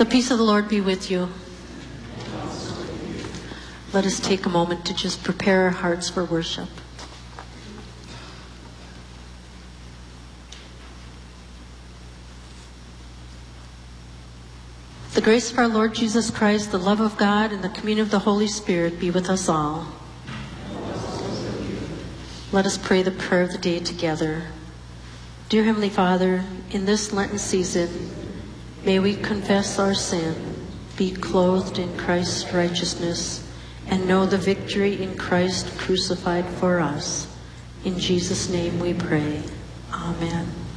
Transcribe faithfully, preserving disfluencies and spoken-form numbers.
The peace of the Lord be with you. Let us take a moment to just prepare our hearts for worship. The grace of our Lord Jesus Christ, the love of God, and the communion of the Holy Spirit be with us all. Let us pray the prayer of the day together. Dear Heavenly Father, in this Lenten season, may we confess our sin, be clothed in Christ's righteousness, and know the victory in Christ crucified for us. In Jesus' name we pray. Amen.